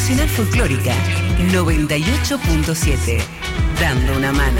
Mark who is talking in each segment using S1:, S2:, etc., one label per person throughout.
S1: Nacional Folclórica 98.7. Dando una mano.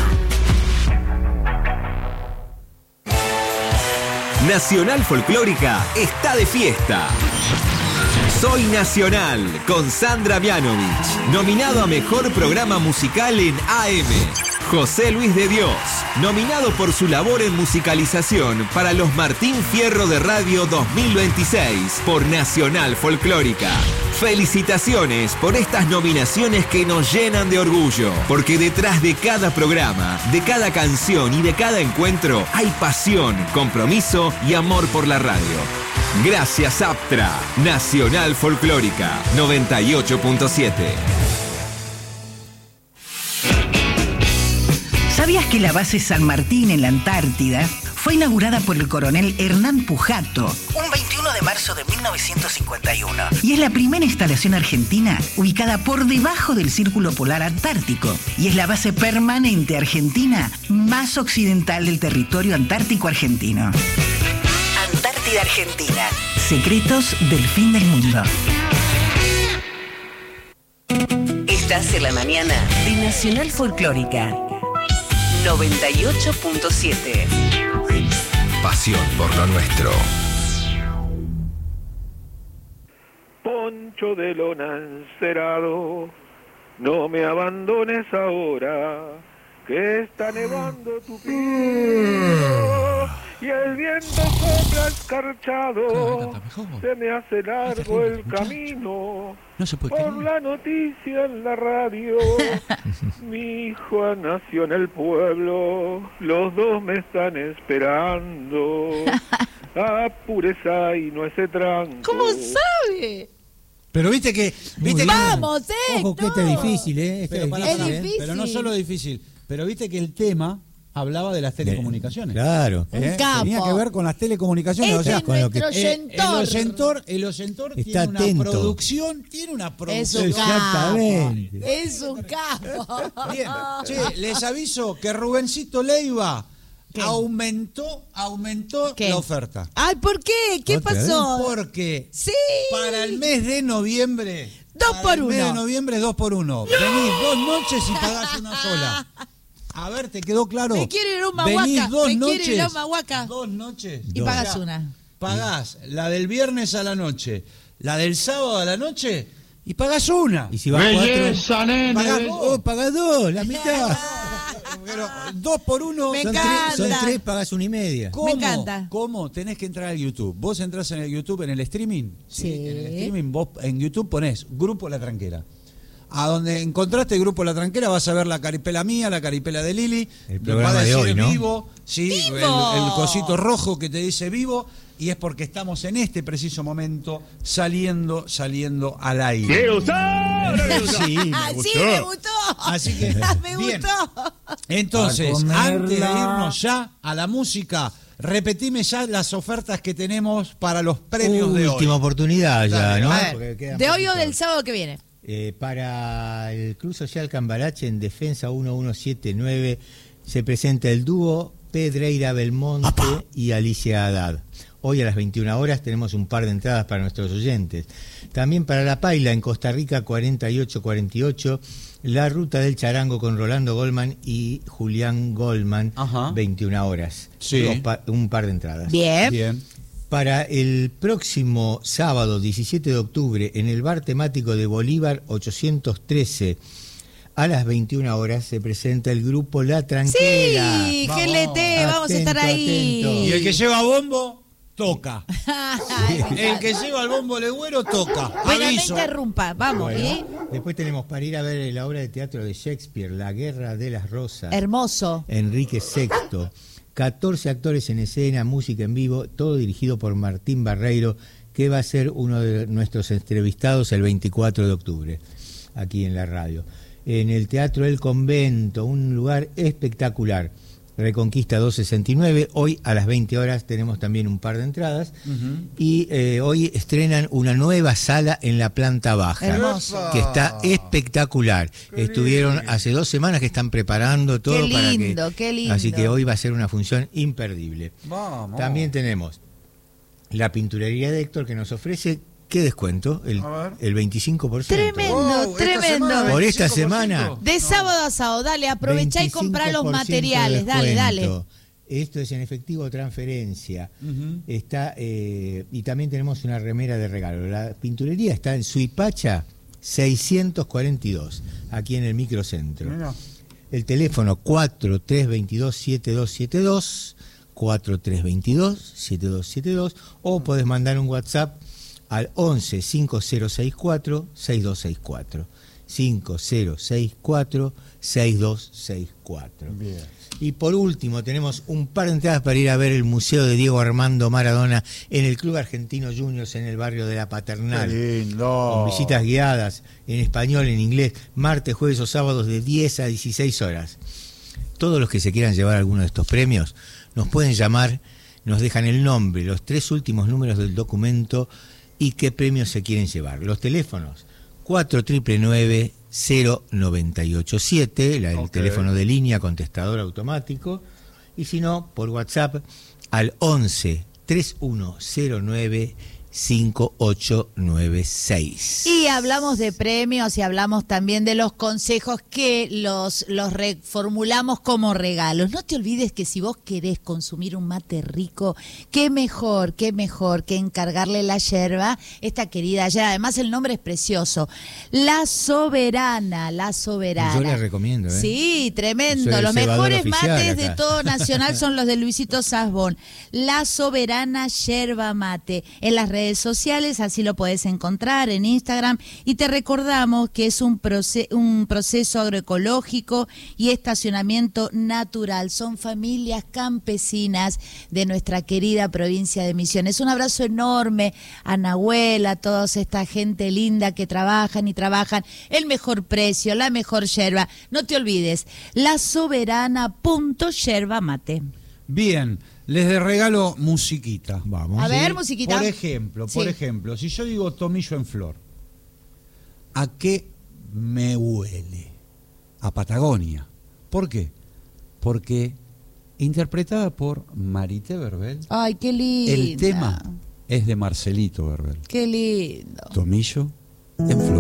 S2: Nacional Folclórica está de fiesta. Soy Nacional, con Sandra Mianovich, nominado a Mejor Programa Musical en AM. José Luis de Dios, nominado por su labor en musicalización para los Martín Fierro de Radio 2026 por Nacional Folclórica. Felicitaciones por estas nominaciones que nos llenan de orgullo, porque detrás de cada programa, de cada canción y de cada encuentro hay pasión, compromiso y amor por la radio. Gracias Aptra, Nacional Folclórica 98.7.
S3: ¿Sabías que la base San Martín en la Antártida fue inaugurada por el coronel Hernán Pujato un 21 de marzo de 1951? Y es la primera instalación argentina ubicada por debajo del Círculo Polar Antártico. Y es la base permanente argentina más occidental del territorio antártico argentino. Antártida Argentina. Secretos del fin del mundo.
S1: Estás en la mañana de Nacional Folclórica 98.7.
S2: Pasión por lo nuestro.
S4: Poncho de lona encerado, no me abandones ahora, que está nevando tu piso y el viento sopla escarchado, se me hace largo el camino.
S5: No se puede
S4: por la noticia en la radio, mi hijo nació en el pueblo, los dos me están esperando. Apureza y no ese tranco.
S6: ¿Cómo sabe?
S5: Pero viste que...
S6: Vamos,
S7: Ojo, que este es difícil,
S5: Pero,
S6: es difícil.
S5: pero no solo difícil, pero viste que el tema hablaba de las telecomunicaciones.
S7: Claro.
S6: Un capo.
S7: Tenía que ver con las telecomunicaciones.
S6: Este es
S7: con lo que
S6: nuestro
S5: El oyentor
S7: está
S5: tiene
S7: atento.
S5: una producción, tiene una producción.
S6: Es un capo.
S7: Exactamente.
S6: Es un capo.
S5: Bien, che, les aviso que Rubencito Leiva aumentó
S6: ¿Qué?
S5: la oferta.
S6: Ay, ¿por qué? ¿Qué
S7: ¿Otra
S6: pasó?
S5: Porque
S6: Sí.
S5: para el mes de noviembre...
S6: 2 por 1.
S5: El mes de noviembre 2 por 1. Venís 2 noches y pagás una sola. A ver, ¿te quedó claro?
S6: Me quiero ir a un
S5: Venís
S6: Mahuaca.
S5: 2
S6: Me
S5: noches.
S6: quiero ir a un Mahuaca.
S5: 2 noches.
S6: Y pagas una.
S5: Pagás la del viernes a la noche, la del sábado a la noche y pagás una.
S7: Y si vas
S4: Belleza, nene.
S7: pagás dos, la mitad.
S5: Pero 2 por 1.
S6: Me
S7: Son
S6: encanta.
S7: son tres, pagás 1,5.
S5: ¿Cómo?
S6: Me encanta.
S5: ¿Cómo? Tenés que entrar al YouTube. Vos entrás en el YouTube, en el streaming.
S6: Sí.
S5: En el streaming, vos en YouTube ponés Grupo La Tranquera. A donde encontraste Grupo La Tranquera vas a ver la caripela mía, la caripela de Lili.
S7: El programa
S5: va a
S7: de
S5: decir
S7: hoy, ¿no?
S5: Vivo, sí,
S6: ¡Vivo!
S5: el cosito rojo que te dice vivo. Y es porque estamos en este preciso momento saliendo al aire.
S7: Sí, me
S6: Ah,
S7: gustó.
S6: sí, me gustó.
S5: Así que,
S6: me
S5: bien.
S6: gustó.
S5: Entonces,
S7: A comerla.
S5: antes de irnos ya a la música, repetime ya las ofertas que tenemos para los premios de hoy.
S7: Última oportunidad ya,
S5: Dale,
S7: ¿no?
S6: A ver,
S7: Porque quedan
S6: ¿de hoy o
S7: poquitos.
S6: del sábado que viene?
S7: Para el Club Social Cambalache en Defensa 1179 se presenta el dúo Pedreira Belmonte y Alicia Haddad. Hoy a las 21 horas tenemos un par de entradas para nuestros oyentes. También para La Paila en Costa Rica 4848, La Ruta del Charango con Rolando Goldman y Julián Goldman,
S5: Ajá.
S7: 21 horas.
S5: Sí.
S7: Un par de entradas.
S6: Bien.
S5: Bien.
S7: Para el próximo sábado 17 de octubre en el bar temático de Bolívar 813 a las 21 horas se presenta el grupo La Tranquera.
S6: Sí,
S5: Vamos.
S6: GLT, vamos a estar ahí.
S7: Atento.
S5: Y el que lleva bombo, toca. El que lleva el bombo legüero, toca.
S6: Bueno, no
S5: Aviso.
S6: interrumpa, vamos.
S7: Bueno,
S6: ¿eh?
S7: después tenemos para ir a ver la obra de teatro de Shakespeare, La Guerra de las Rosas,
S6: Hermoso.
S7: Enrique VI. 14 actores en escena, música en vivo, todo dirigido por Martín Barreiro, que va a ser uno de nuestros entrevistados el 24 de octubre, aquí en la radio. En el Teatro El Convento, un lugar espectacular. Reconquista 269, hoy a las 20 horas tenemos también un par de entradas. Y hoy estrenan una nueva sala en la planta baja,
S6: Hermoso.
S7: que está espectacular. Estuvieron hace 2 semanas que están preparando todo
S6: Qué
S7: para
S6: lindo,
S7: que...
S6: qué lindo.
S7: Así que hoy va a ser una función imperdible.
S5: Vamos.
S7: También tenemos la pinturería de Héctor, que nos ofrece ¿Qué descuento? El 25%.
S6: Tremendo,
S5: Wow,
S6: tremendo.
S7: Por esta semana.
S6: De sábado a sábado, dale, aprovechá y comprá los
S7: 25%
S6: materiales,
S7: de
S6: dale,
S7: descuento.
S6: dale.
S7: Esto es en efectivo o transferencia. Está y también tenemos una remera de regalo. La pinturería está en Suipacha 642, aquí en el microcentro.
S5: Mira.
S7: El teléfono 4322-7272, 4322-7272, o podés mandar un WhatsApp al 11 5064 6264. 5064 6264.
S5: Bien.
S7: Y por último, tenemos un par de entradas para ir a ver el Museo de Diego Armando Maradona en el Club Argentino Juniors en el barrio de La Paternal.
S5: Qué lindo.
S7: Con visitas guiadas en español, en inglés, martes, jueves o sábados de 10 a 16 horas. Todos los que se quieran llevar alguno de estos premios nos pueden llamar, nos dejan el nombre, los 3 últimos números del documento y qué premios se quieren llevar. Los teléfonos 4999-0987, el teléfono de línea, contestador automático, y si no, por WhatsApp al 11 3109 5896.
S6: Y hablamos de premios y hablamos también de los consejos que los reformulamos como regalos. No te olvides que si vos querés consumir un mate rico, qué mejor que encargarle la yerba, esta querida yerba. Además el nombre es precioso. La Soberana.
S7: Yo les recomiendo, ¿eh?
S6: Sí, tremendo.
S7: Soy el
S6: Los
S7: cebador
S6: mejores
S7: oficial
S6: mates
S7: acá.
S6: de todo Nacional son los de Luisito Sasbón. La Soberana Yerba Mate. En las redes sociales, así lo podés encontrar en Instagram, y te recordamos que es un proceso agroecológico y estacionamiento natural. Son familias campesinas de nuestra querida provincia de Misiones. Un abrazo enorme a Nahuel, a toda esta gente linda que trabajan y trabajan el mejor precio, la mejor yerba. No te olvides, lasoberana.yerbamate.
S5: Bien, les de regalo musiquita.
S7: Vamos.
S6: A ver, musiquita.
S5: Por ejemplo,
S6: Sí.
S5: si yo digo tomillo en flor, ¿a qué me huele? A Patagonia. ¿Por qué? Porque interpretada por Marité Verbel,
S6: Ay, qué lindo.
S5: el tema es de Marcelito Verbel.
S6: Qué lindo.
S5: Tomillo en flor.